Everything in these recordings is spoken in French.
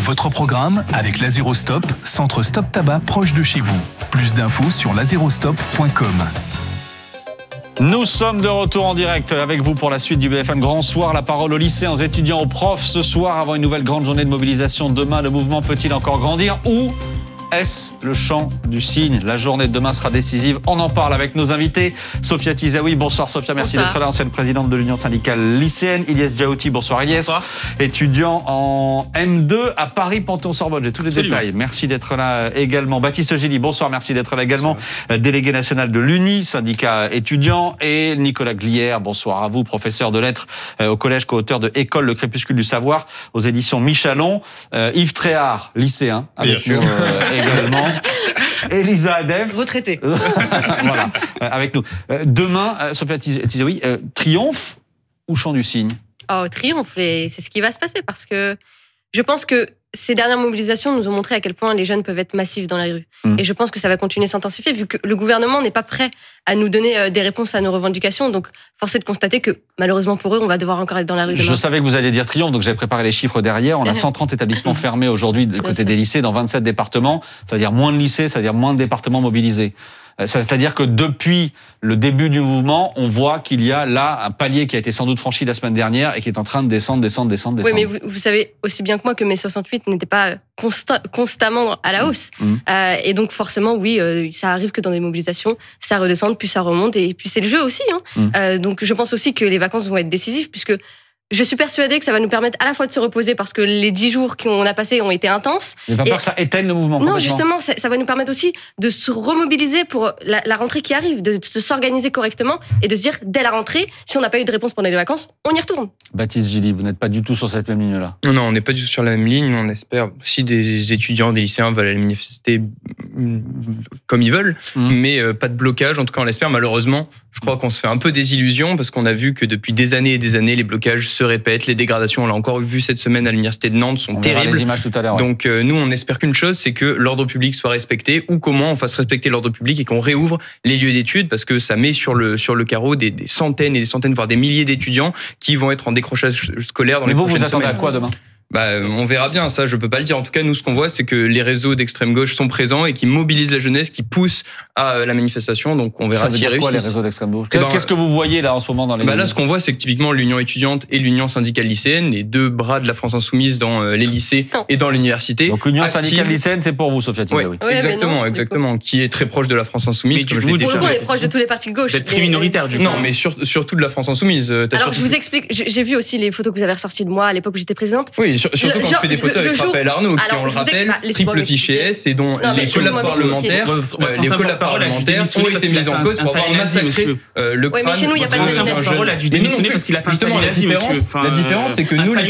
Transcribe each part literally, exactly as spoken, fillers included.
votre programme avec Lazerostop, centre Stop Tabac proche de chez vous. Plus d'infos sur lazerostop point com. Nous sommes de retour en direct avec vous pour la suite du B F M Grand Soir. La parole aux lycéens, aux étudiants, aux profs. Ce soir, avant une nouvelle grande journée de mobilisation, demain, le mouvement peut-il encore grandir ou est-ce le chant du cygne? La journée de demain sera décisive. On en parle avec nos invités. Sophia Tizaoui, bonsoir Sophia, merci bonsoir. D'être là, ancienne présidente de l'Union syndicale lycéenne. Ilyes Djaouti, bonsoir Ilyes. Bonsoir. Étudiant en M deux à Paris Panthéon-Sorbonne. J'ai tous les Absolument. détails. Merci d'être là également. Baptiste Gilly, bonsoir, merci d'être là également. Bonsoir. Délégué national de l'U N I, syndicat étudiant. Et Nicolas Glière, bonsoir à vous, professeur de lettres au collège, co-auteur de École, le crépuscule du savoir, aux éditions Michalon. Euh, Yves Tréhard, lycéen, avec Bien nous euh, également. Elisa Adef. Retraité. Voilà, euh, avec nous. Euh, demain, euh, Sophia Tizaoui, euh, triomphe ou chant du cygne? Oh, triomphe, et c'est ce qui va se passer parce que je pense que ces dernières mobilisations nous ont montré à quel point les jeunes peuvent être massifs dans la rue. Mmh. Et je pense que ça va continuer à s'intensifier vu que le gouvernement n'est pas prêt à nous donner des réponses à nos revendications. Donc, force est de constater que, malheureusement pour eux, on va devoir encore être dans la rue demain. Je savais que vous alliez dire triomphe, donc j'avais préparé les chiffres derrière. On a cent trente établissements fermés aujourd'hui du côté des lycées dans vingt-sept départements. C'est-à-dire moins de lycées, c'est-à-dire moins de départements mobilisés. C'est-à-dire que depuis le début du mouvement, on voit qu'il y a là un palier qui a été sans doute franchi la semaine dernière et qui est en train de descendre, descendre, descendre, descendre. Oui, mais vous, vous savez aussi bien que moi que mai soixante-huit n'était pas consta- constamment à la hausse. Mmh. Euh, et donc forcément, oui, euh, ça arrive que dans des mobilisations, ça redescende, puis ça remonte. Et puis c'est le jeu aussi. Hein. Mmh. Euh, donc je pense aussi que les vacances vont être décisives puisque je suis persuadée que ça va nous permettre à la fois de se reposer parce que les dix jours qu'on a passés ont été intenses. Vous n'avez pas peur que ça éteigne le mouvement? Non, justement, ça, ça va nous permettre aussi de se remobiliser pour la, la rentrée qui arrive, de, de s'organiser correctement et de se dire, dès la rentrée, si on n'a pas eu de réponse pendant les vacances, on y retourne. Baptiste Gilly, vous n'êtes pas du tout sur cette même ligne-là? Non, non, on n'est pas du tout sur la même ligne. On espère, si des étudiants, des lycéens veulent aller manifester comme ils veulent, mmh. mais euh, pas de blocage. En tout cas, on l'espère. Malheureusement, je crois qu'on se fait un peu des illusions parce qu'on a vu que depuis des années et des années, les blocages se répètent. Les dégradations, on l'a encore vu cette semaine à l'université de Nantes, sont on terribles. Les images tout à l'heure. Ouais. Donc euh, nous, on espère qu'une chose, c'est que l'ordre public soit respecté ou comment on fasse respecter l'ordre public et qu'on réouvre les lieux d'études parce que ça met sur le sur le carreau des, des centaines et des centaines, voire des milliers d'étudiants qui vont être en décrochage scolaire dans Mais les vous, prochaines vous attendez semaines. À quoi demain? Bah, on verra bien, ça je peux pas le dire. En tout cas, nous ce qu'on voit, c'est que les réseaux d'extrême gauche sont présents et qui mobilisent la jeunesse, qui poussent à la manifestation. Donc on verra s'ils réussissent. Quoi les réseaux d'extrême gauche? eh ben, Qu'est-ce que vous voyez là en ce moment dans les bah là, ce qu'on voit, c'est que typiquement l'Union étudiante et l'Union syndicale lycéenne, les deux bras de la France insoumise dans les lycées non. et dans l'université. Donc l'Union active... syndicale lycéenne, c'est pour vous, Sophia Tizaoui. Oui, exactement, non, exactement, qui est très proche de la France insoumise. Mais comme je pour le coup, on est proche de tous les partis de gauche. Vous êtes très minoritaire du coup. Non, mais surtout de la France insoumise. Alors je vous explique. J'ai vu aussi les photos que vous avez ressorties de moi à l'époque où j'étais présidente. Oui, surtout quand je fais des photos avec Raphaël Arnaud, qui, on le rappelle, triple fichier S, et dont non, les collabs parlementaires, les collabs parlementaires ont été mis en cause pour avoir massacré le crâne. Oui, mais chez nous, il n'y a pas de l'ancien porte-parole a dû démissionner parce qu'il a fait un Justement, la différence, la différence, c'est que nous, les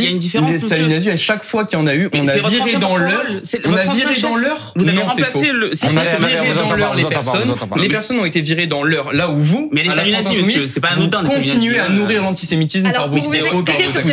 saluts nazis, à chaque fois qu'il y en a eu, on a viré dans l'heure. On a viré dans l'heure. Vous avez remplacé le. On a viré dans l'heure les personnes. Les personnes ont été virées dans l'heure là où vous, mais les saluts nazis, monsieur, c'est pas anodin. Continuez à nourrir l'antisémitisme par vos vidéos.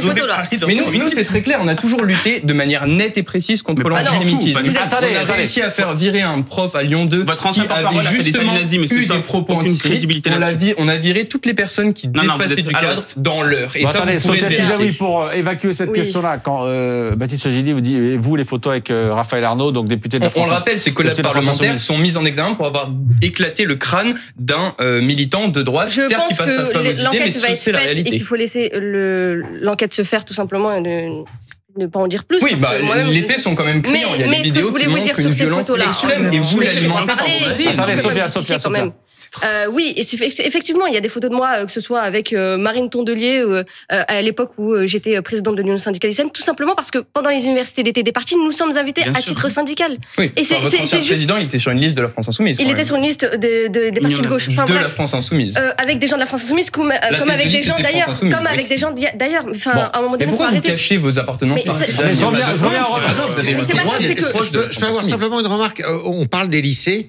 Mais nous, c'est très clair. On a toujours lutté de manière nette et précise contre l'antisémitisme. On a réussi à faire virer un prof à Lyon deux qui avait justement eu des propos antisémites. On a viré toutes les personnes qui dépassaient du cadre dans l'heure. Et ça, attendez, Sophia Tizaoui, pour évacuer cette question-là, quand Baptiste Gilly vous dit, et vous les photos avec Raphaël Arnaud, donc député de la France. On le rappelle, ces collabs parlementaires sont mis en examen pour avoir éclaté le crâne d'un militant de droite. Je pense que l'enquête va être faite et qu'il faut laisser l'enquête se faire tout simplement et ne pas en dire plus. Oui, bah, les faits sont quand même criants. Il y a des vidéos qui montrent une violence extrême et vous l'alimentez. Attendez, Sophia, Sophia, Sophia. Euh, oui, et effectivement, il y a des photos de moi, que ce soit avec euh, Marine Tondelier euh, à l'époque où euh, j'étais présidente de l'Union syndicale lycéenne, tout simplement parce que pendant les universités d'été des partis, nous sommes invités Bien à sûr. titre syndical. Oui. Et c'est, enfin, votre ancien président, il était sur une liste de la France insoumise. Il était sur une liste de, de, des partis de gauche. Enfin, de bref, la France insoumise. Euh, avec des gens de la France insoumise, comme, euh, comme avec des gens d'ailleurs, comme oui. avec des gens d'ailleurs. Enfin, bon. à un moment donné, mais pourquoi vous cachez vos appartenances partisanes? Je reviens, je reviens en Je peux avoir simplement une remarque. On parle des lycées.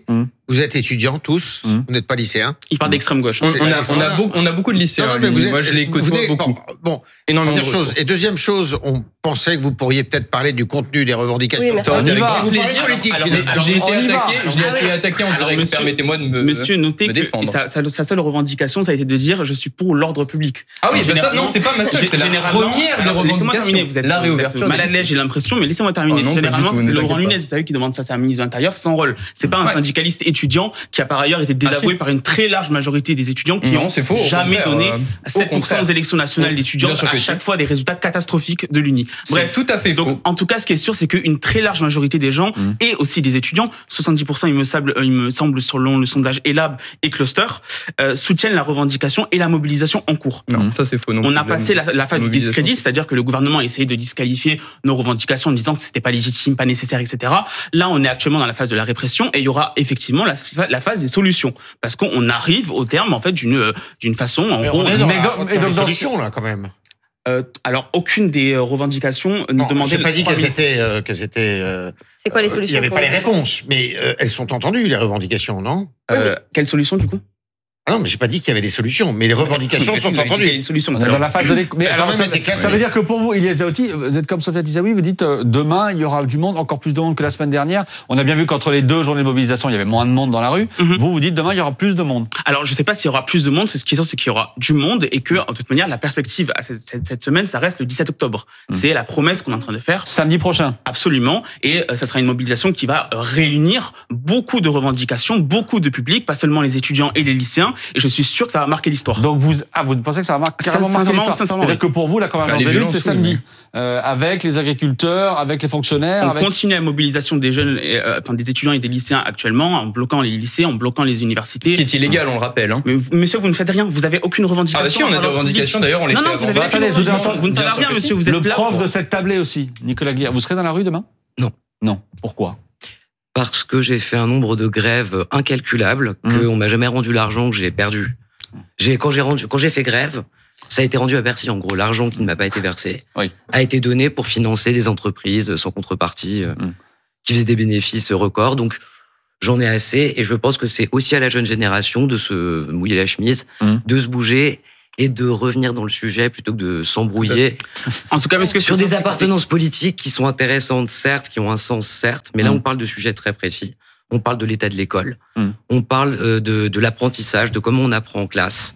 Vous êtes étudiants tous, mmh. vous n'êtes pas lycéens. Il parle d'extrême gauche. On, on, a, on, a beaucoup, on a beaucoup de lycéens. Non, non, êtes, Moi, je les côtoie venez, beaucoup. Bon, bon première chose. Et deuxième chose, on pensait que vous pourriez peut-être parler du contenu des revendications. Oui, ça on y va. Vous parlez politique, alors, finalement. alors, j'ai été attaqué, j'ai ah, été oui. attaqué en direct. Monsieur, permettez-moi de me Monsieur, notez me que défendre. sa, sa, sa seule revendication, ça a été de dire je suis pour l'ordre public. Ah oui, ça, non, c'est pas ma seule, c'est la première des revendications. Vous êtes, la réouverture. Vous êtes mal à l'aise, j'ai l'impression, mais laissez-moi terminer. Oh, Généralement, c'est Laurent Nunez, vous savez, qui demande ça, c'est un ministre de l'Intérieur, c'est son rôle. C'est pas un ouais. syndicaliste étudiant qui a par ailleurs été désavoué ah, par une très large majorité des étudiants qui n'ont jamais donné sept pour cent aux élections nationales d'étudiants, à chaque fois des résultats catastrophiques de l'Uni. Bref, tout à fait faux. Donc, en tout cas, ce qui est sûr, c'est qu'une très large majorité des gens, mmh. et aussi des étudiants, soixante-dix pour cent il me semble, il me semble selon le sondage Elab et Cluster, euh, soutiennent la revendication et la mobilisation en cours. Non, ça c'est faux. Non, on a passé la, la phase du discrédit, c'est-à-dire que le gouvernement a essayé de disqualifier nos revendications en disant que c'était pas légitime, pas nécessaire, et cetera. Là, on est actuellement dans la phase de la répression et il y aura effectivement la, la phase des solutions, parce qu'on arrive au terme en fait d'une d'une façon. En mais gros, on est dans mais la, dans, dans dans, solutions là quand même. Euh, alors, aucune des revendications ne demandait. J'ai pas dit qu'elles étaient, euh, qu'elles étaient. Euh, C'est quoi les solutions? Il n'y avait pas les réponses, mais euh, elles sont entendues les revendications, non? euh, Quelle solution du coup? Ah non, mais j'ai pas dit qu'il y avait des solutions, mais les revendications sont entendues. Les solutions. On est dans la phase de l'éc... mais alors, ça, ça veut dire que pour vous, Ilyes Zaouti, vous êtes comme Sophia Tisaoui, vous dites euh, demain il y aura du monde, encore plus de monde que la semaine dernière. On a bien vu qu'entre les deux journées de mobilisation, il y avait moins de monde dans la rue. Mm-hmm. Vous vous dites demain il y aura plus de monde. Alors je sais pas s'il y aura plus de monde. C'est ce qui est sûr, c'est qu'il y aura du monde et que en toute manière la perspective à cette, cette, cette semaine, ça reste le dix-sept octobre. Mm. C'est la promesse qu'on est en train de faire. Samedi prochain. Absolument. Et euh, ça sera une mobilisation qui va réunir beaucoup de revendications, beaucoup de publics, pas seulement les étudiants et les lycéens. Et je suis sûr que ça va marquer l'histoire. Donc vous, ah, vous pensez que ça va mar- carrément marquer l'histoire? C'est-à-dire oui. que pour vous, la convergence des luttes, c'est samedi, oui. euh, avec les agriculteurs, avec les fonctionnaires. On avec... continue la mobilisation des jeunes, et, euh, enfin, des étudiants et des lycéens actuellement, en bloquant les lycées, en bloquant les universités. Ce qui est illégal, on le rappelle. Hein. Mais monsieur, vous ne faites rien. Vous avez aucune revendication. Ah bah si, on a des revendications. D'ailleurs, on les non, fait. Non, vous avez attendez, vous, vous ne savez rien, monsieur. Vous êtes le là prof pour... de cette tablée aussi, Nicolas Glière. Vous serez dans la rue demain? Non. Non. Pourquoi? Parce que j'ai fait un nombre de grèves incalculables, mmh. qu'on m'a jamais rendu l'argent que j'ai perdu. J'ai, quand j'ai rendu, quand j'ai fait grève, ça a été rendu à Bercy. En gros, l'argent qui ne m'a pas été versé oui. a été donné pour financer des entreprises sans contrepartie, euh, mmh. qui faisaient des bénéfices records. Donc, j'en ai assez. Et je pense que c'est aussi à la jeune génération de se mouiller la chemise, mmh. de se bouger et de revenir dans le sujet plutôt que de s'embrouiller. En tout cas, parce que sur des appartenances politiques qui sont intéressantes, certes, qui ont un sens, certes, mais là, mmh. on parle de sujets très précis. On parle de l'état de l'école. Mmh. On parle de, de l'apprentissage, de comment on apprend en classe.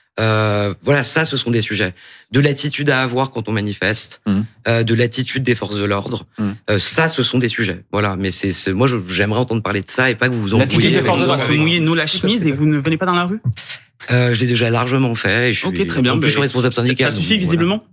Euh, voilà, ça, ce sont des sujets. De l'attitude à avoir quand on manifeste, mmh. euh, de l'attitude des forces de l'ordre. Mmh. Euh, ça, ce sont des sujets. Voilà, mais c'est, c'est moi, je, j'aimerais entendre parler de ça et pas que vous vous embrouillez. L'attitude des forces de l'ordre, se mouiller nous la chemise et vous ne venez pas dans la rue. euh, Je l'ai déjà largement fait. Et je suis, ok, très bien. En plus, je suis responsable syndical. Ça suffit donc, visiblement. Voilà.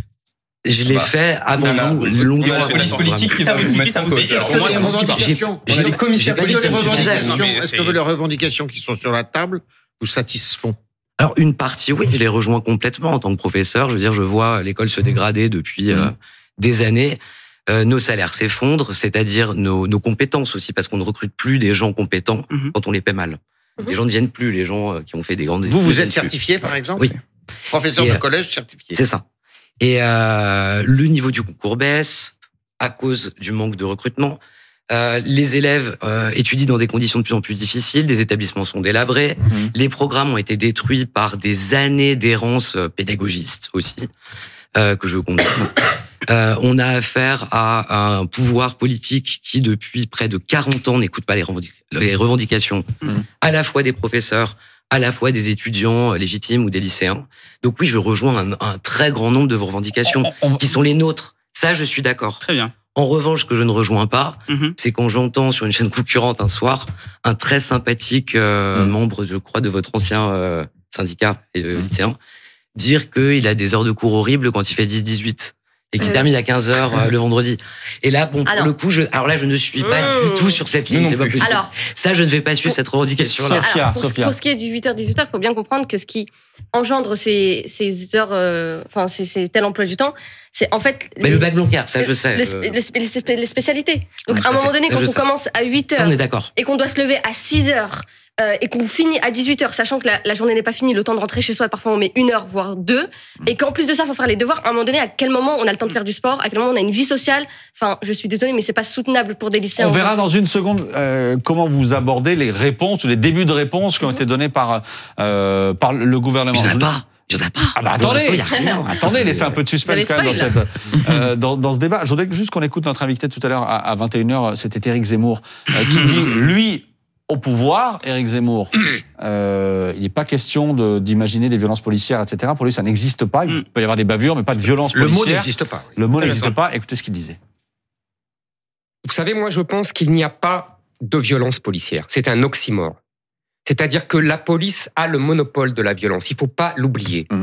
Je l'ai bah, fait avant vous, longuement. La police politique qui va vous mettre en cause. Est-ce que les revendications, j'ai les commissaires politiques, est-ce que les revendications qui sont sur la table vous satisfont? Alors une partie, oui, je les rejoins complètement en tant que professeur. Je veux dire, je vois l'école se dégrader depuis mmh. euh, des années. Euh, nos salaires s'effondrent, c'est-à-dire nos, nos compétences aussi, parce qu'on ne recrute plus des gens compétents mmh. quand on les paie mal. Mmh. Les gens ne viennent plus, les gens qui ont fait des grandes études. Vous, vous êtes certifié, par exemple? Oui. Professeur Et, de collège certifié. C'est ça. Et euh, le niveau du concours baisse à cause du manque de recrutement. Euh, les élèves euh, étudient dans des conditions de plus en plus difficiles, des établissements sont délabrés, mmh. les programmes ont été détruits par des années d'errance pédagogistes aussi, euh, que je condamne. Euh, on a affaire à un pouvoir politique qui, depuis près de quarante ans, n'écoute pas les, revendic- les revendications, mmh. à la fois des professeurs, à la fois des étudiants légitimes ou des lycéens. Donc oui, je rejoins un, un très grand nombre de vos revendications on, on, qui sont les nôtres. Ça, je suis d'accord. Très bien. En revanche, ce que je ne rejoins pas, mm-hmm. c'est quand j'entends sur une chaîne concurrente un soir un très sympathique euh, mm. membre, je crois, de votre ancien euh, syndicat euh, mm. lycéen, dire qu'il a des heures de cours horribles quand il fait dix dix-huit. Et qui euh... termine à quinze heures euh, le vendredi. Et là, bon, pour alors, le coup, je, alors là, je ne suis pas mmh. du tout sur cette ligne, c'est pas possible. Alors, ça, je ne vais pas suivre pour, cette revendication-là. Sophia, alors, pour, Sophia. Pour ce qui est du huit heures dix-huit heures, il faut bien comprendre que ce qui engendre ces, ces heures, euh, enfin, ces, ces tel emploi du temps, c'est en fait... Mais les, le bac bancaire, ça, je sais. Le, euh... les, les spécialités. Donc, à un moment donné, ça, quand on sais. commence à huit heures... Ça, on est d'accord. Et qu'on doit se lever à six heures... euh, et qu'on finit à dix-huit heures, sachant que la, la journée n'est pas finie, le temps de rentrer chez soi, parfois on met une heure, voire deux, et qu'en plus de ça, il faut faire les devoirs, à un moment donné, à quel moment on a le temps de faire du sport, à quel moment on a une vie sociale. Enfin, je suis désolée, mais c'est pas soutenable pour des lycéens. On verra dans une seconde euh, comment vous abordez les réponses ou les débuts de réponses qui ont été donnés par, euh, par le gouvernement. Il n'y en a pas. Il n'y en a pas. Ah bah attendez, il y a rien. Attendez, laissez un peu de suspense quand même dans, cette, euh, dans, dans ce débat. Je voudrais juste qu'on écoute notre invité tout à l'heure à, à vingt et une heures, c'était Éric Zemmour, euh, qui dit, lui, au pouvoir, Éric Zemmour, euh, il n'est pas question de, d'imaginer des violences policières, et cetera. Pour lui, ça n'existe pas. Il peut y avoir des bavures, mais pas de violences policières. Le mot n'existe pas. Oui. Le mot n'existe pas. Écoutez ce qu'il disait. Vous savez, moi, je pense qu'il n'y a pas de violence policière. C'est un oxymore. C'est-à-dire que la police a le monopole de la violence. Il ne faut pas l'oublier. Mmh.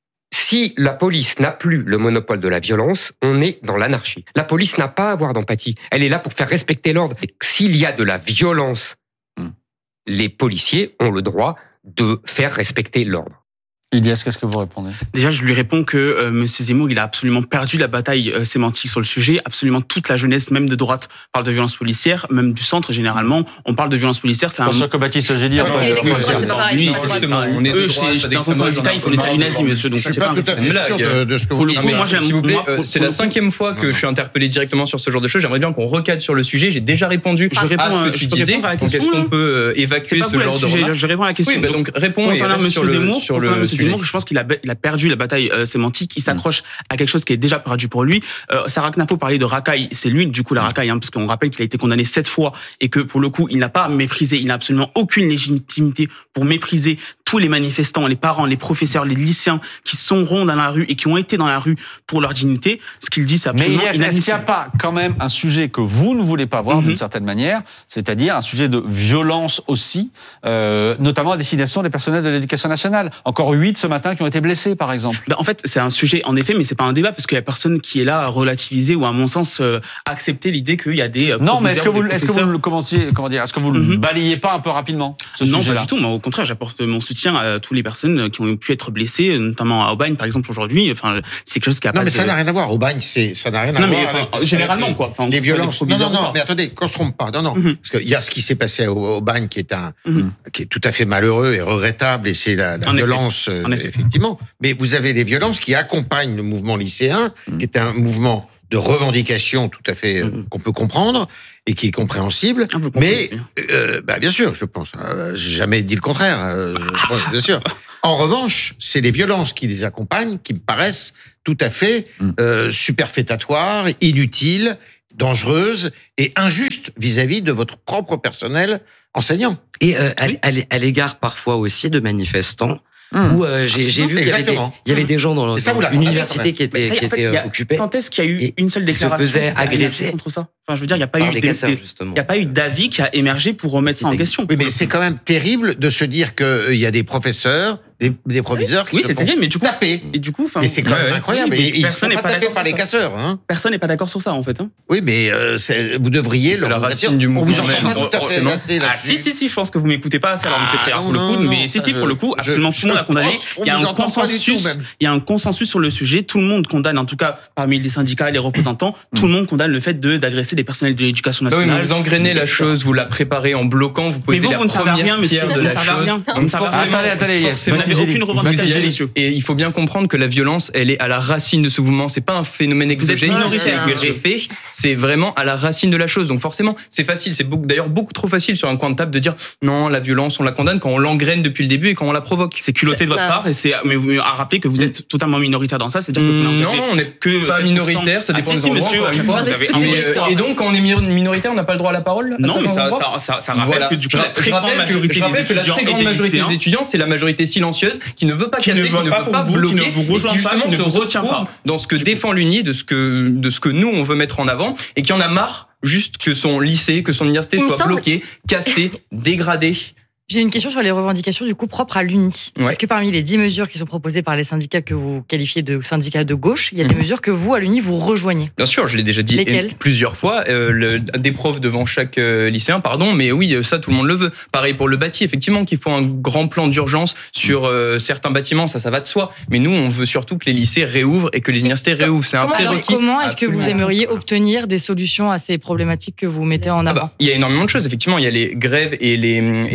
Si la police n'a plus le monopole de la violence, on est dans l'anarchie. La police n'a pas à avoir d'empathie. Elle est là pour faire respecter l'ordre. Et s'il y a de la violence, mmh. les policiers ont le droit de faire respecter l'ordre. Ilias, qu'est-ce que vous répondez ? Déjà, je lui réponds que euh, M. Zemmour, il a absolument perdu la bataille euh, sémantique sur le sujet. Absolument toute la jeunesse, même de droite, parle de violence policière, même du centre généralement. On parle de violence policière. C'est un. Pour ça que Baptiste Gélier. Parce qu'il est d'extrême droite, c'est pas pareil. Lui, on est eux, chez dans son syndicat, il faut laisser du nazi, monsieur. Donc je suis pas tout à fait sûr de, de ce que vous dites. Moi, s'il vous plaît, c'est la cinquième fois que je suis interpellé directement sur ce genre de choses. J'aimerais bien qu'on recadre sur le sujet. J'ai déjà répondu à ce que tu disais. Donc, est-ce qu'on peut évacuer ce genre de remarques ? Je réponds à la question. Oui, donc réponds. Concernant M. Zemmour, sur le sujet, je pense qu'il a il a perdu la bataille euh, sémantique, il s'accroche à quelque chose qui est déjà perdu pour lui. Euh, Sarah Knafo parlait de racaille, c'est lui du coup la racaille, hein, parce qu'on rappelle qu'il a été condamné sept fois et que pour le coup, il n'a pas méprisé, il n'a absolument aucune légitimité pour mépriser tous les manifestants, les parents, les professeurs, les lycéens qui sont ronds dans la rue et qui ont été dans la rue pour leur dignité. Ce qu'il dit, c'est absolument Mais inadmissible. est-ce qu'il n'y a pas quand même un sujet que vous ne voulez pas voir mm-hmm. d'une certaine manière, c'est-à-dire un sujet de violence aussi, euh, notamment à destination des personnels de l'éducation nationale. Encore huit ce matin qui ont été blessés, par exemple. Ben, en fait, c'est un sujet, en effet, mais c'est pas un débat parce qu'il y a personne qui est là à relativiser ou, à mon sens, euh, accepter l'idée qu'il y a des. Euh, non, mais est-ce que vous, est-ce que vous le commenciez, comment dire, est-ce que vous mm-hmm. le balayez pas un peu rapidement ce Non, sujet-là ? pas du tout. Moi, au contraire, j'apporte mon soutien à toutes les personnes qui ont pu être blessées, notamment à Aubagne, par exemple, aujourd'hui. Enfin, c'est quelque chose qui a non, pas. Non, mais de... ça n'a rien à voir. Aubagne, c'est, ça n'a rien à non, voir. Mais, enfin, avec, généralement, avec quoi. Enfin, les violences. Non, non, non. Mais attendez, qu'on se trompe pas. Non, non. Mm-hmm. Parce qu'il y a ce qui s'est passé à Aubagne, qui est un, mm-hmm. qui est tout à fait malheureux et regrettable, et c'est la, la violence, euh, effectivement. Mais vous avez les violences qui accompagnent le mouvement lycéen, mm-hmm. qui est un mouvement de revendication tout à fait euh, qu'on peut comprendre et qui est compréhensible. Mais euh, bah, bien sûr, je pense. Euh, j'ai jamais dit le contraire. Euh, je pense, bien sûr. En revanche, c'est les violences qui les accompagnent qui me paraissent tout à fait euh, superfétatoires, inutiles, dangereuses et injustes vis-à-vis de votre propre personnel enseignant. Et euh, oui. à, à l'égard parfois aussi de manifestants. Mmh. Où euh, j'ai, j'ai vu qu'il y avait, des, il y avait des gens dans, ça, dans une université qui étaient, qui étaient euh, occupés. Quand est-ce qu'il y a eu une seule déclaration se faisait agresser contre ça? Enfin, je veux dire, il n'y a pas eu des casseurs, justement. Il n'y a pas eu d'avis qui a émergé pour remettre ça en question. Oui, mais c'est quand même terrible de se dire qu'il y a des professeurs, des, des proviseurs qui oui, se c'est font terrible, mais du coup, taper. Et du coup, enfin, mais c'est quand ouais, même incroyable. Oui, et ils ne sont pas tapés par les casseurs. Hein. Personne n'est pas d'accord sur ça, en fait. Hein. Oui, mais euh, vous devriez le racine du mouvement. On vous entend pas tout à fait assez là. Ah si, si, si, je pense que vous m'écoutez pas assez, alors monsieur Frère, pour le coup. Mais si, si, pour le coup, absolument tout le monde a condamné. Il y a un consensus. Il y a un consensus sur le sujet. Tout le monde condamne, en tout cas, parmi les syndicats et les représentants, tout le monde condamne le fait d'agresser des personnels de l'éducation nationale. Oui, mais vous engrainez la chose, vous la préparez en bloquant, vous posez la première pierre de la chose. Attendez, attendez, vous n'avez aucune revendication, messieurs. Et il faut bien comprendre que la violence, elle est à la racine de ce mouvement. C'est pas un phénomène exogène qui s'est greffé. C'est vraiment à la racine de la chose. Donc forcément, c'est facile. C'est beaucoup, d'ailleurs beaucoup trop facile sur un coin de table de dire non, la violence, on la condamne quand on l'engraine depuis le début et quand on la provoque. C'est culotté de votre part et c'est mais à rappeler que vous êtes totalement minoritaire dans ça. C'est-à-dire que non, non, on n'est que pas minoritaire. Ça dépend ah, des si, endroits. Monsieur, à chaque fois, vous avez et donc quand on est minoritaire, on n'a pas le droit à la parole. Non, mais ça, ça, ça, ça rappelle voilà. que du coup, la très grande majorité je rappelle que la très grande majorité des étudiants, c'est la majorité silencieuse qui ne veut pas casser, qui ne veut pas bloquer, et qui justement se retrouve dans ce que défend l'Uni, de ce que de ce que nous on veut mettre en avant, et qui en a marre juste que son lycée, que son université soit bloqué, cassé, dégradé. J'ai une question sur les revendications du coup propres à l'Uni. Ouais. Est-ce que parmi les dix mesures qui sont proposées par les syndicats que vous qualifiez de syndicats de gauche, il y a mmh. des mesures que vous, à l'Uni, vous rejoignez ? Bien sûr, je l'ai déjà dit Lesquelles ? plusieurs fois. Euh, le, des profs devant chaque euh, lycéen, pardon, mais oui, ça, tout le monde le veut. Pareil pour le bâti, effectivement, qu'il faut un grand plan d'urgence sur euh, certains bâtiments, ça, ça va de soi. Mais nous, on veut surtout que les lycées réouvrent et que les universités réouvrent. C'est un prérequis. Comment est-ce que vous aimeriez obtenir des solutions à ces problématiques que vous mettez en avant ? ah bah, Il y a énormément de choses, effectivement. Il y a les grèves et les, et les manifestations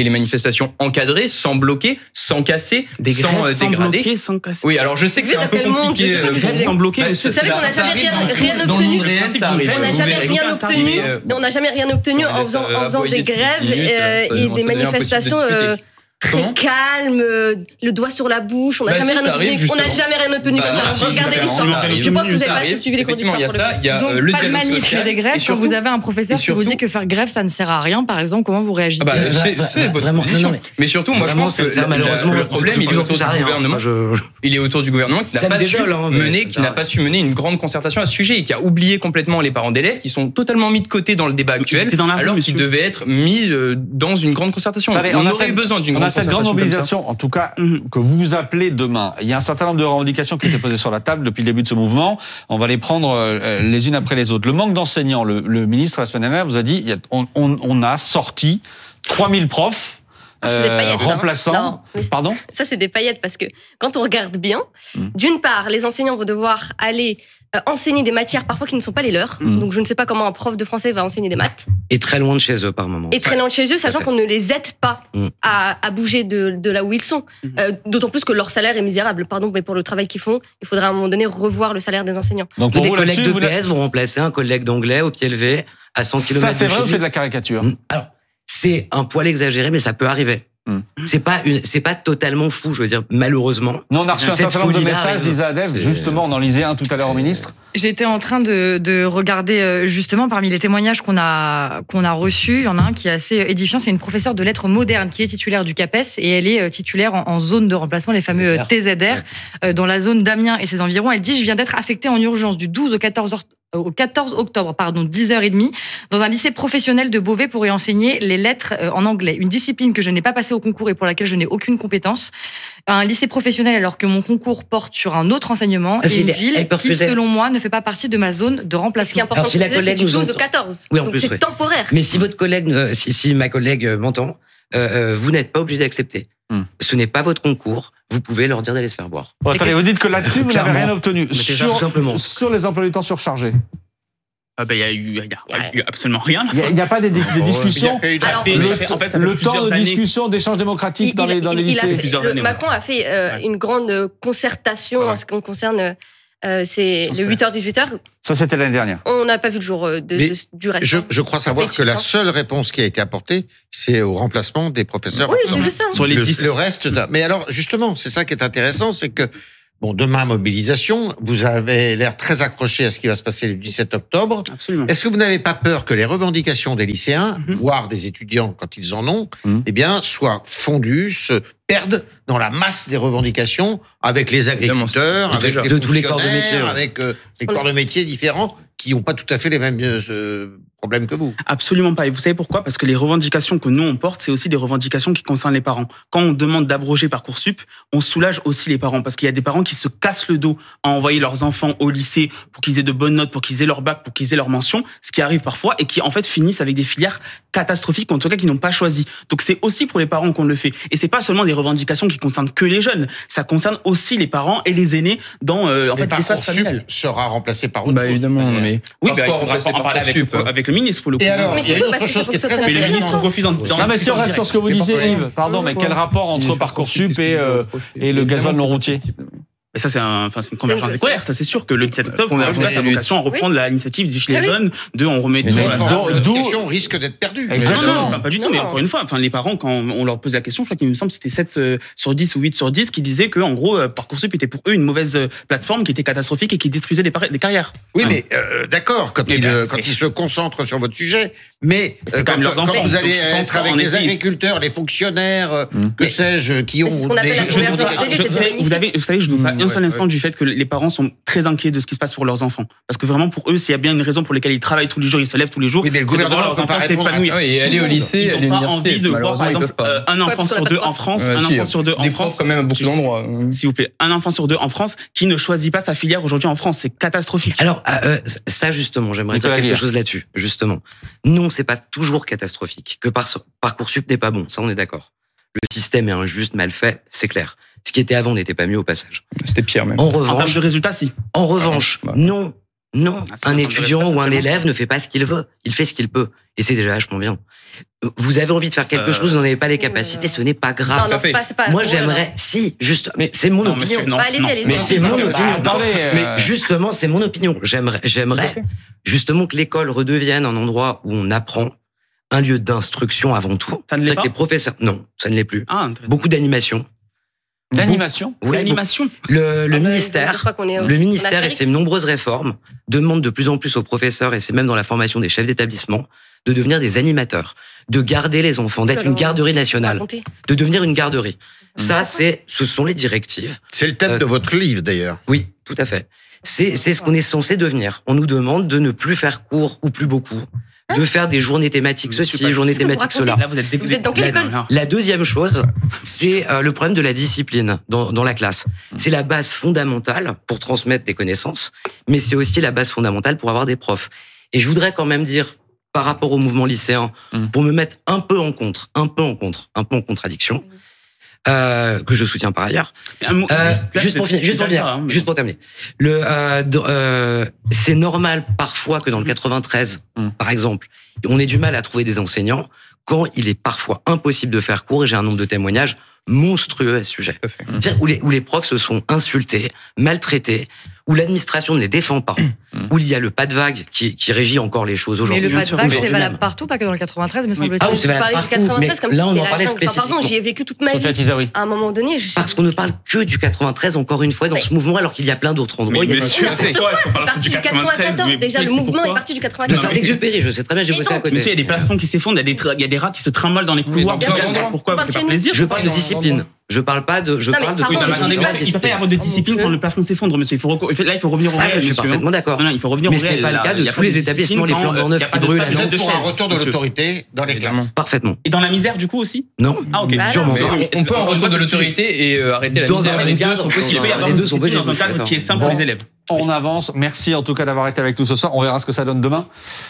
manifestation encadrée, sans bloquer, sans casser, des sans grèves euh, sans dégrader. bloquer, sans casser. Oui, alors je sais que c'est un peu compliqué. Des grèves sans bloquer. Vous savez qu'on n'a jamais rien, rien obtenu. On n'a jamais rien obtenu. On n'a jamais rien obtenu en faisant, en faisant des grèves euh, et des manifestations. Euh, très Comment calme, euh, le doigt sur la bouche, on n'a bah jamais, si, rien obtenu. Arrive, on n'a jamais rien obtenu bah comme ça. si, Regardez l'histoire. Je pense que vous n'avez pas assez suivi les cours d'histoire. Il y a ça, il y a Donc, euh, le pas de dialogue manif, social. mais des grèves. Et Quand surtout- vous avez un professeur qui vous dit que faire grève, ça ne sert à rien, par exemple, comment vous réagissez? Ah bah, c'est c'est votre Vraiment, position. non, non, Mais surtout, moi, je Vraiment, pense que ça, la- malheureusement, le problème, il est autour du ça rien. gouvernement. Enfin, je- Il est autour du gouvernement qui n'a Ça me pas su désole, hein, mais mener, ça qui n'a sert pas su mener une grande concertation à ce sujet et qui a oublié complètement les parents d'élèves qui sont totalement mis de côté dans le débat actuel, C'était dans la rue, alors monsieur. qu'ils devaient être mis euh, dans une grande concertation. Attendez, on a aurait cette- besoin d'une on grande a cette grande concertation comme ça. mobilisation, en tout cas, que vous appelez demain. Il y a un certain nombre de revendications qui étaient posées sur la table depuis le début de ce mouvement. On va les prendre euh, les unes après les autres. Le manque d'enseignants. Le, le ministre, la semaine dernière, vous a dit, il y a- on, on, on a sorti trois mille profs Ah, c'est des euh, paillettes, hein. remplaçants. Non, mais- Pardon? Ça, c'est des paillettes parce que quand on regarde bien, Mm. d'une part, les enseignants vont devoir aller euh, enseigner des matières parfois qui ne sont pas les leurs. Mm. Donc, je ne sais pas comment un prof de français va enseigner des maths. Et très loin de chez eux par moment. Et très loin de chez eux, sachant fait. qu'on ne les aide pas Mm. à, à bouger de, de là où ils sont. Mhm. Euh, D'autant plus que leur salaire est misérable. Pardon, mais pour le travail qu'ils font, il faudrait à un moment donné revoir le salaire des enseignants. Donc, Des pour vous, collègues là-dessus, de vous P S vont remplacer un collègue d'anglais au pied levé à cent ça, kilomètres c'est de vrai chez ou lui. c'est de la caricature? Alors, c'est un poil exagéré, mais ça peut arriver. Mm. C'est pas une, c'est pas totalement fou, je veux dire, malheureusement. Nous, on a reçu un Cette certain nombre de folie-là messages, arrive. disait Adèle, C'est- justement, on en lisait un tout à l'heure au ministre. J'étais en train de, de regarder euh, justement parmi les témoignages qu'on a qu'on a reçus, il y en a un qui est assez édifiant, c'est une professeure de lettres modernes qui est titulaire du CAPES et elle est euh, titulaire en, en zone de remplacement, les fameux euh, T Z R, euh, dans la zone d'Amiens et ses environs. Elle dit: je viens d'être affectée en urgence du douze au quatorze heures au quatorze octobre, pardon, dix heures trente, dans un lycée professionnel de Beauvais pour y enseigner les lettres euh, en anglais. Une discipline que je n'ai pas passée au concours et pour laquelle je n'ai aucune compétence. Un lycée professionnel alors que mon concours porte sur un autre enseignement Parce et une qu'il est- ville elle peut qui, refuser. selon moi, ne fait pas partie de ma zone de Ce qui est remplacement. important Alors, si de la préciser, c'est collègue du nous douze au entend- quatorze. Oui, en Donc, plus, c'est oui. temporaire. Mais si votre collègue, euh, si, si ma collègue euh, m'entend, euh, euh, vous n'êtes pas obligé d'accepter. Hmm. Ce n'est pas votre concours. Vous pouvez leur dire d'aller se faire boire. Bon, attendez, vous dites que là-dessus, vous n'avez Clairement. rien obtenu. Mais déjà, Sur, tout simplement. sur les emplois du temps surchargés. Ah ben, il y a eu, il y a, il y a eu absolument rien. Il n'y a, il y a pas des, dis- des discussions. Il y a eu de- Alors, fait- Le, ça fait- en fait, ça fait le temps plusieurs de années. discussion, d'échange démocratique dans les, dans les il- il a lycées. fait- Plusieurs le- années, ouais. Macron a fait euh, Ouais. une grande concertation Ouais. en ce qui concerne euh, c'est le huit heures dix-huit heures. Ça, c'était l'année dernière. On n'a pas vu le jour euh, de, Mais de- du reste. Je, hein. je crois savoir fait que la huit ans. seule réponse qui a été apportée, c'est au remplacement des professeurs. Oui, absents. j'ai vu ça. Sur les le, dix. le reste. de- Mais alors, justement, c'est ça qui est intéressant, c'est que bon, demain mobilisation, vous avez l'air très accroché à ce qui va se passer le dix-sept octobre. Absolument. Est-ce que vous n'avez pas peur que les revendications des lycéens, Mhm. voire des étudiants quand ils en ont, Mhm. eh bien, soient fondues, se perdent dans la masse des revendications avec les agriculteurs, Et avec déjà. les De tous les corps de fonctionnaires, métier, ouais. avec euh, les On est- corps de métier différents qui n'ont pas tout à fait les mêmes euh, problèmes que vous. Absolument pas. Et vous savez pourquoi? Parce que les revendications que nous on porte, c'est aussi des revendications qui concernent les parents. Quand on demande d'abroger Parcoursup, on soulage aussi les parents parce qu'il y a des parents qui se cassent le dos à envoyer leurs enfants au lycée pour qu'ils aient de bonnes notes, pour qu'ils aient leur bac, pour qu'ils aient leur mention, ce qui arrive parfois et qui en fait finissent avec des filières catastrophiques, en tout cas qui n'ont pas choisi. Donc c'est aussi pour les parents qu'on le fait. Et c'est pas seulement des revendications qui concernent que les jeunes, ça concerne aussi les parents et les aînés dans euh, en Mais fait l'espace Parcoursup familial. sera remplacé par autre Bah chose. évidemment, mais Oui, Par bah, il rapport faudra remplacer en parler avec, Parcoursup, avec le ministre pour le coup. Et alors, Mais il y a c'est une faux, autre parce que chose qui est ça très fonctionne Mais le ministre intéressante. refuse en dans Non, mais si on discussion reste sur ce que vous directe. disiez, Mais pourquoi- Yves, pardon, mais quel rapport entre Parcoursup et, euh, et le gasoil non routier? Mais ça, c'est un, enfin, c'est une convergence C'est- des colères. Ça, c'est sûr que le dix-sept octobre, en Convergence tout cas, ça a des luttes. vocation à reprendre l'initiative des Gilets Ah oui. jaunes, de on remet Mais tout non, sur la Donc, table. D'où- la d'où- question risque d'être perdue. Exactement. Non, non, enfin, pas du tout, mais Non. encore une fois, enfin, les parents, quand on leur pose la question, je crois qu'il me semble que c'était sept euh, sur dix ou huit sur dix qui disaient que, en gros, euh, Parcoursup était pour eux une mauvaise euh, plateforme qui était catastrophique et qui détruisait des, par- des carrières. Oui, Ouais. mais euh, d'accord, quand, Mais ils, ben, euh, c'est- quand ils se concentrent sur votre sujet, mais c'est euh, quand quand, même leurs quand enfants, vous allez donc je pense être avec qu'en les effet, ils- agriculteurs, les fonctionnaires, euh, Mm. que Mais- sais-je, qui ont c'est ce qu'on appelle des la jeux convergence d'éducation. des Je- luttes, vous, c'est savez, vous, avez, vous savez, je ne doute pas Mmh, un seul ouais, instant ouais. du fait que les parents sont très inquiets de ce qui se passe pour leurs enfants. Parce que vraiment, pour eux, s'il y a bien une raison pour laquelle ils travaillent tous les jours, ils se lèvent tous les jours, Oui, mais le c'est de voir gouvernement leurs peut pas enfants répondre à- s'épanouir. Ah oui, et aller au lycée, Ils à n'ont pas l'université, envie de voir, par malheureusement, ils exemple, peuvent pas. euh, un Ouais, enfant parce qu'on sur n'a deux pas de en France, Ouais, un si, enfant sur deux en des France. profs quand même à beaucoup Je- d'endroits. S'il vous plaît, un enfant sur deux en France qui ne choisit pas sa filière aujourd'hui en France, c'est catastrophique. Alors, euh, ça justement, j'aimerais Nicolas dire quelque Guillard. chose là-dessus. Justement, non, c'est pas toujours catastrophique. Que par Parcoursup n'est pas bon, ça on est d'accord. Le système est injuste, mal fait, c'est clair. Ce qui était avant n'était pas mieux au passage. C'était pire même. En En termes revanche, de résultats, si. en revanche, Ouais. non, Non, Ah, un étudiant ou un élève ne fait pas ce qu'il veut. Il fait ce qu'il peut. Et c'est déjà vachement bien. Vous avez envie de faire quelque euh... chose, vous n'en avez pas les capacités, ce n'est pas grave. Non, non, c'est pas, c'est pas, Moi, j'aimerais, là. si, juste, mais c'est mon non, opinion. Monsieur, non, bah, allez-y, allez-y. Mais c'est mon opinion. Bah, attendez, euh... Mais justement, c'est mon opinion. J'aimerais, j'aimerais justement que l'école redevienne un endroit où on apprend, un lieu d'instruction avant tout. Ça ne l'est pas. Que les professeurs, non, ça ne l'est plus. Ah, beaucoup d'animation. D'animation Oui, L'animation Le, le ah, ministère, est, le ministère et ses nombreuses réformes demandent de plus en plus aux professeurs, et c'est même dans la formation des chefs d'établissement, de devenir des animateurs, de garder les enfants, d'être une garderie nationale, de devenir une garderie. Ça, c'est, ce sont les directives. C'est le thème euh, de votre livre, d'ailleurs. Oui, tout à fait. C'est, c'est ce qu'on est censé devenir. On nous demande de ne plus faire cours ou plus beaucoup, de faire des journées thématiques ceci, journées thématiques cela. Là, vous êtes, vous êtes dans quelle école ? La deuxième chose, c'est euh, le problème de la discipline dans, dans la classe. C'est la base fondamentale pour transmettre des connaissances, mais c'est aussi la base fondamentale pour avoir des profs. Et je voudrais quand même dire, par rapport au mouvement lycéen, mmh. pour me mettre un peu en contre, un peu en contre, un peu en contradiction, Euh, que je soutiens par ailleurs. Euh, là, juste pour finir, juste pour finir, hein, mais... juste pour terminer. Le, euh, euh, c'est normal parfois que dans le quatre-vingt-treize, mmh. par exemple, on ait du mal à trouver des enseignants quand il est parfois impossible de faire cours, et j'ai un nombre de témoignages monstrueux à ce sujet. Mmh. C'est-à-dire où les, où les profs se sont insultés, maltraités, où l'administration ne les défend pas, mmh. où il y a le pas de vague qui, qui régit encore les choses aujourd'hui. Mais le pas de vague, c'est valable partout, pas que dans le quatre-vingt-treize, me semble-t-il. Ah oui, c'est valable partout, du quatre-vingt-treize comme là, si on en parlait spécifiquement. Enfin, pardon, j'y ai vécu toute ma Sophia vie. Tizaoui. À un moment donné, je suis... Parce qu'on ne parle que du quatre-vingt-treize, encore une fois, dans mais... ce mouvement, alors qu'il y a plein d'autres endroits. Mais il y a monsieur, c'est parti du quatre-vingt-quatorze, déjà, le mouvement est parti du quatre-vingt-quatorze. De Saint-Exupéry, je sais très bien, j'ai bossé à côté. Monsieur, il y a des plafonds qui s'effondrent, il y a des rats qui se trimballent dans les couloirs. Pourquoi vous faites pas plaisir? Je parle de discipline. Je parle pas de. Je non, parle de. Pardon, oui, il ne peut pas y avoir de discipline quand le plafond s'effondre, monsieur. Il faut là, il faut revenir au réel. Je suis parfaitement d'accord. Non, il faut revenir au réel. Mais ce n'est pas le cas de tous les établissements, les flambeurs neufs qui brûlent. Vous êtes pour un retour de l'autorité dans les classes. Parfaitement. Et dans la misère, du coup aussi? Non. Ah ok. Sûrement. On peut un retour de l'autorité et arrêter la misère. Les deux sont possibles. Il peut y avoir une discipline dans un cadre qui est sain pour les élèves. On avance. Merci en tout cas d'avoir été avec nous ce soir. On verra ce que ça donne demain.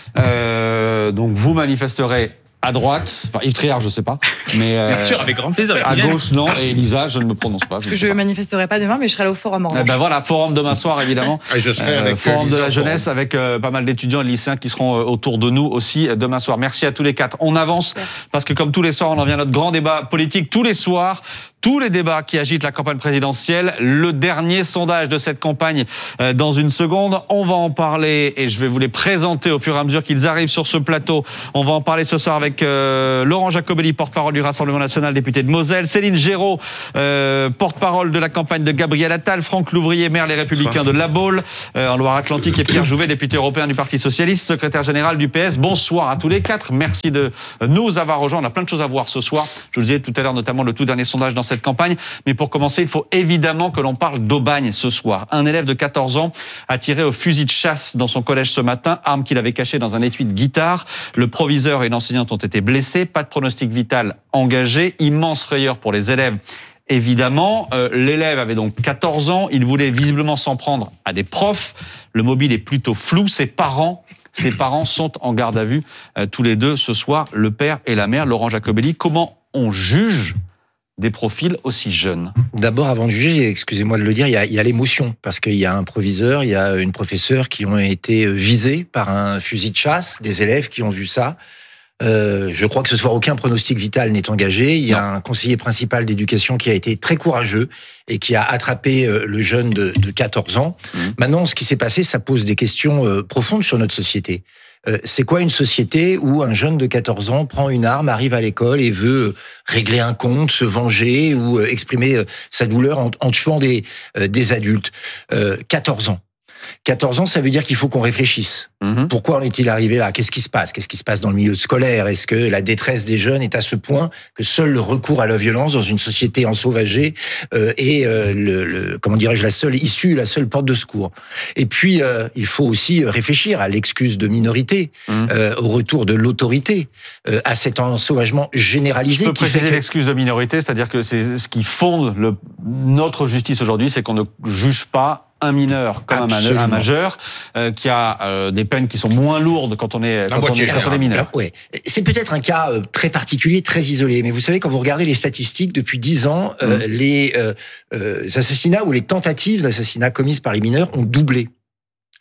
Euh, donc vous manifesterez à droite, enfin Yves Triard, je sais pas, mais euh, bien sûr, avec grand plaisir. À gauche, non, et Elisa, je ne me prononce pas. Je ne manifesterai pas demain, mais je serai là au forum en revanche. Eh ben voilà, forum demain soir évidemment. Et je serai avec euh, forum Elisa de la jeunesse forum. Avec euh, pas mal d'étudiants et lycéens qui seront euh, autour de nous aussi euh, demain soir. Merci à tous les quatre. On avance parce que comme tous les soirs, on en vient à notre grand débat politique tous les soirs. Tous les débats qui agitent la campagne présidentielle. Le dernier sondage de cette campagne euh, dans une seconde. On va en parler et je vais vous les présenter au fur et à mesure qu'ils arrivent sur ce plateau. On va en parler ce soir avec euh, Laurent Jacobelli, porte-parole du Rassemblement national, député de Moselle. Céline Géraud, euh, porte-parole de la campagne de Gabriel Attal. Franck Louvrier, maire Les Républicains de La Baule, euh, en Loire-Atlantique. Et Pierre Jouvet, député européen du Parti Socialiste, secrétaire général du P S. Bonsoir à tous les quatre. Merci de nous avoir rejoints. On a plein de choses à voir ce soir. Je vous le disais tout à l'heure, notamment le tout dernier sondage dans cette campagne. Mais pour commencer, il faut évidemment que l'on parle d'Aubagne ce soir. Un élève de quatorze ans a tiré au fusil de chasse dans son collège ce matin, arme qu'il avait cachée dans un étui de guitare. Le proviseur et l'enseignante ont été blessés. Pas de pronostic vital engagé. Immense frayeur pour les élèves. Évidemment, euh, l'élève avait donc quatorze ans. Il voulait visiblement s'en prendre à des profs. Le mobile est plutôt flou. Ses parents... Ses parents sont en garde à vue euh, tous les deux ce soir, le père et la mère. Laurent Jacobelli, comment on juge des profils aussi jeunes? D'abord, avant de juger, excusez-moi de le dire, il y a, il y a l'émotion, parce qu'il y a un proviseur, il y a une professeure qui ont été visés par un fusil de chasse, des élèves qui ont vu ça. Euh, je crois que ce soir, aucun pronostic vital n'est engagé. Il y a non. un conseiller principal d'éducation qui a été très courageux et qui a attrapé le jeune de, de quatorze ans. Mmh. Maintenant, ce qui s'est passé, ça pose des questions euh, profondes sur notre société. Euh, c'est quoi une société où un jeune de quatorze ans prend une arme, arrive à l'école et veut régler un compte, se venger ou euh, exprimer euh, sa douleur en, en tuant des, euh, des adultes? euh, quatorze ans. quatorze ans, ça veut dire qu'il faut qu'on réfléchisse. Mmh. Pourquoi en est-il arrivé là? Qu'est-ce qui se passe? Qu'est-ce qui se passe dans le milieu scolaire? Est-ce que la détresse des jeunes est à ce point que seul le recours à la violence dans une société ensauvagée euh, est, euh, le, le, comment dirais-je, la seule issue, la seule porte de secours? Et puis, euh, il faut aussi réfléchir à l'excuse de minorité, mmh. euh, au retour de l'autorité, euh, à cet ensauvagement généralisé. Je peux préciser que... l'excuse de minorité, c'est-à-dire que c'est ce qui fonde le, notre justice aujourd'hui, c'est qu'on ne juge pas un mineur comme Absolument. un majeur, euh, qui a euh, des peines qui sont moins lourdes quand on est, quand on est, quand on est mineur. Ouais. C'est peut-être un cas euh, très particulier, très isolé, mais vous savez, quand vous regardez les statistiques, depuis dix ans, euh, mmh. les euh, euh, assassinats ou les tentatives d'assassinat commises par les mineurs ont doublé.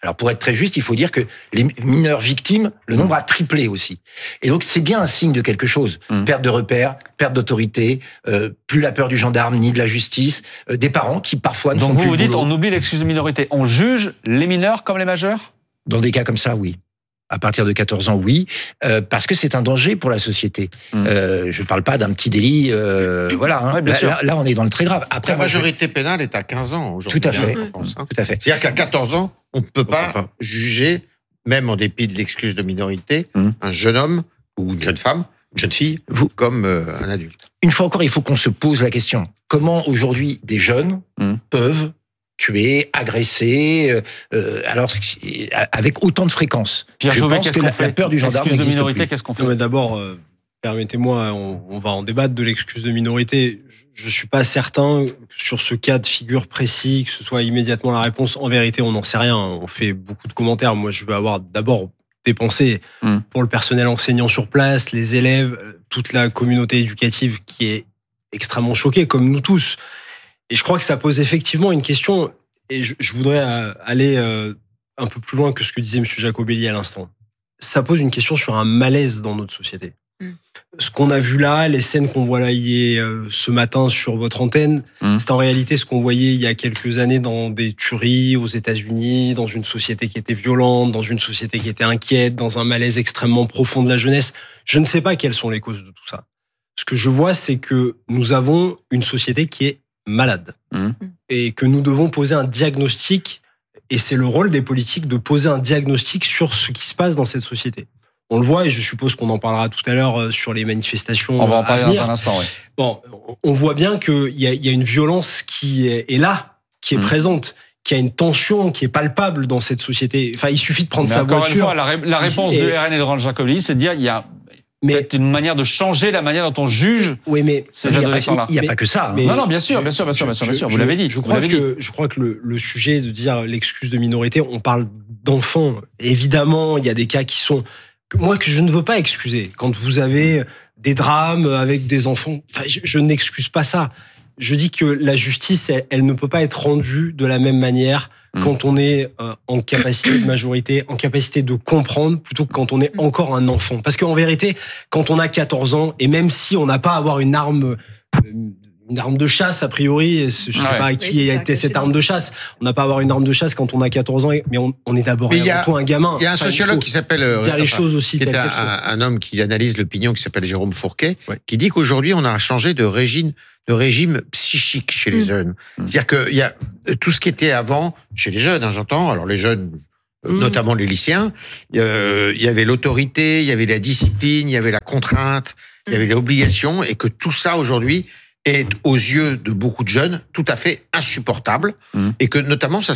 Alors pour être très juste, il faut dire que les mineurs victimes, le nombre a triplé aussi. Et donc c'est bien un signe de quelque chose. Mmh. Perte de repères, perte d'autorité, euh, plus la peur du gendarme ni de la justice, euh, des parents qui parfois ne donc font plus vous vous le dites, boulot. on oublie l'excuse de minorité. On juge les mineurs comme les majeurs ? Dans des cas comme ça, oui. À partir de quatorze ans, oui, euh, parce que c'est un danger pour la société. Mmh. Euh, je ne parle pas d'un petit délit, euh, voilà. Hein. Ouais, là, là, là, on est dans le très grave. Après, la majorité je... pénale est à quinze ans aujourd'hui. Tout à fait. Hein, pense, hein. Tout à fait. C'est-à-dire qu'à quatorze ans, on ne peut pas, pas juger, même en dépit de l'excuse de minorité, mmh. un jeune homme ou une jeune femme, une jeune fille, vous, comme euh, un adulte. Une fois encore, il faut qu'on se pose la question. Comment aujourd'hui des jeunes mmh. peuvent tuer, agresser, euh, alors avec autant de fréquence. Pierre Jovet, qu'est-ce qu'on la, fait ? La peur du gendarme l'excuse de minorité, plus. Qu'est-ce qu'on fait ? Non, mais d'abord, euh, permettez-moi, on, on va en débattre de l'excuse de minorité. Je ne suis pas certain sur ce cas de figure précis que ce soit immédiatement la réponse. En vérité, on n'en sait rien. On fait beaucoup de commentaires. Moi, je veux avoir d'abord des pensées mmh. pour le personnel enseignant sur place, les élèves, toute la communauté éducative qui est extrêmement choquée, comme nous tous. Et je crois que ça pose effectivement une question, et je, je voudrais aller un peu plus loin que ce que disait M. Jacobelli à l'instant. Ça pose une question sur un malaise dans notre société. Mm. Ce qu'on a vu là, les scènes qu'on voit là hier, ce matin sur votre antenne, mm. c'est en réalité ce qu'on voyait il y a quelques années dans des tueries aux États-Unis, dans une société qui était violente, dans une société qui était inquiète, dans un malaise extrêmement profond de la jeunesse. Je ne sais pas quelles sont les causes de tout ça. Ce que je vois, c'est que nous avons une société qui est malade mmh. et que nous devons poser un diagnostic, et c'est le rôle des politiques de poser un diagnostic sur ce qui se passe dans cette société. On le voit, et je suppose qu'on en parlera tout à l'heure sur les manifestations. On va en parler à venir. dans un instant, oui. Bon, on voit bien qu'il y a, il y a une violence qui est là, qui est mmh. présente, qui a une tension qui est palpable dans cette société. Enfin, il suffit de prendre Mais sa encore voiture. Une fois, la, ré- la réponse et... de R N et de Laurent Jacobelli, c'est de dire il y a mais peut-être une manière de changer la manière dont on juge oui, mais, ces adolescents-là. Il n'y a, a pas que ça. Mais, non, non, bien sûr, bien sûr, bien sûr, bien sûr, bien sûr. Vous l'avez dit. Je crois que, dit. je crois que le, le sujet de dire l'excuse de minorité, on parle d'enfants. Évidemment, il y a des cas qui sont, moi, que je ne veux pas excuser. Quand vous avez des drames avec des enfants, enfin, je, je n'excuse pas ça. Je dis que la justice, elle, elle ne peut pas être rendue de la même manière quand on est euh, en capacité de majorité, en capacité de comprendre, plutôt que quand on est encore un enfant. Parce qu'en vérité, quand on a quatorze ans, et même si on n'a pas à avoir une arme, une arme de chasse, a priori, je ne sais ouais. pas à qui oui, a été cette arme de chasse, on n'a pas à avoir une arme de chasse quand on a quatorze ans, mais on, on est d'abord et avant tout un gamin. Il y a un enfin, sociologue qui s'appelle... dire les choses aussi telles qu'elles sont. Un, un homme qui analyse l'opinion, qui s'appelle Jérôme Fourquet, ouais. qui dit qu'aujourd'hui, on a changé de régime de régime psychique chez les mmh. jeunes. C'est-à-dire qu'il y a tout ce qui était avant, chez les jeunes, hein, j'entends, alors les jeunes, mmh. notamment les lycéens, euh, il y avait l'autorité, il y avait la discipline, il y avait la contrainte, mmh. il y avait l'obligation, et que tout ça, aujourd'hui, est, aux yeux de beaucoup de jeunes, tout à fait insupportable, mmh. et que, notamment, ça